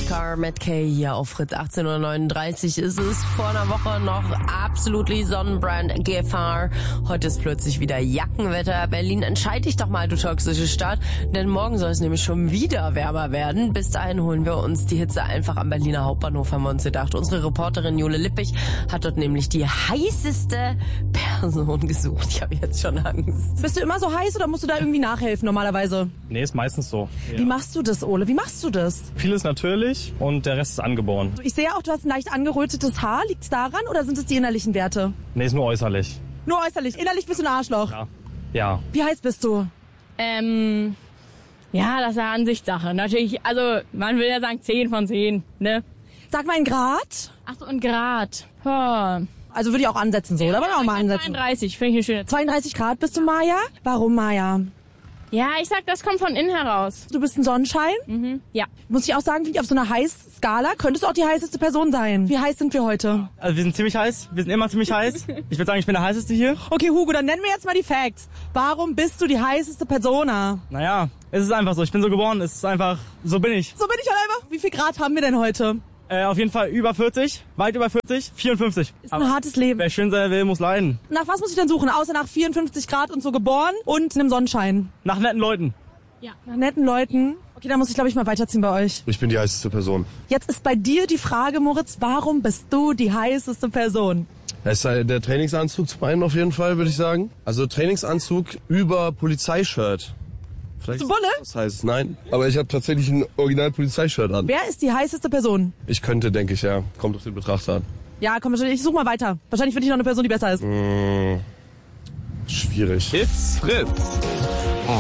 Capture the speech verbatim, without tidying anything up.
Car mit Kay hier auf Fritz. achtzehn Uhr neununddreißig ist es. Vor einer Woche noch absolut Sonnenbrand-Gefahr. Heute ist plötzlich wieder Jackenwetter. Berlin, entscheid dich doch mal, du toxische Stadt. Denn morgen soll es nämlich schon wieder wärmer werden. Bis dahin holen wir uns die Hitze einfach am Berliner Hauptbahnhof, haben wir uns gedacht. Unsere Reporterin Jule Lippich hat dort nämlich die heißeste Person gesucht. Ich habe jetzt schon Angst. Bist du immer so heiß oder musst du da irgendwie nachhelfen normalerweise? Nee, ist meistens so. Ja. Wie machst du das, Ole? Wie machst du das? Vieles natürlich und der Rest ist angeboren. Ich sehe auch, du hast ein leicht angerötetes Haar. Liegt's daran oder sind es die innerlichen Werte? Nee, ist nur äußerlich. Nur äußerlich. Innerlich bist du ein Arschloch. Ja. Ja. Wie heiß bist du? Ähm, ja, das ist ja Ansichtssache. Natürlich, also man will ja sagen zehn von zehn, ne? Sag mal in Grad. Ach so, ein Grad. Oh. Also würde ich auch ansetzen, so, oder? Wollen wir auch mal ansetzen? zweiunddreißig, finde ich eine schöne Zahl. zweiunddreißig Grad bist du, Maja? Warum, Maja? Ja, ich sag, das kommt von innen heraus. Du bist ein Sonnenschein? Mhm, ja. Muss ich auch sagen, finde ich, auf so einer Heißskala könntest du auch die heißeste Person sein. Wie heiß sind wir heute? Also wir sind ziemlich heiß, wir sind immer ziemlich heiß. Ich würde sagen, ich bin der heißeste hier. Okay, Hugo, dann nennen wir jetzt mal die Facts. Warum bist du die heißeste Persona? Naja, es ist einfach so, ich bin so geboren, es ist einfach, so bin ich. So bin ich halt einfach. Wie viel Grad haben wir denn heute? Äh, auf jeden Fall über vierzig, weit über vierzig, vierundfünfzig. Ist ein hartes Leben. Wer schön sein will, muss leiden. Nach was muss ich denn suchen? Außer nach vierundfünfzig Grad und so geboren und einem Sonnenschein. Nach netten Leuten. Ja. Nach netten Leuten. Okay, dann muss ich, glaube ich, mal weiterziehen bei euch. Ich bin die heißeste Person. Jetzt ist bei dir die Frage, Moritz, warum bist du die heißeste Person? Es ist der Trainingsanzug zum einen auf jeden Fall, würde ich sagen. Also Trainingsanzug über Polizeishirt. Vielleicht Bist du Bulle? Das heißt, nein. Aber ich habe tatsächlich ein Original-Polizeishirt an. Wer ist die heißeste Person? Ich könnte, denke ich, ja. Kommt auf den Betrachter an. Ja, komm, ich suche mal weiter. Wahrscheinlich finde ich noch eine Person, die besser ist. Mmh, schwierig. It's Fritz.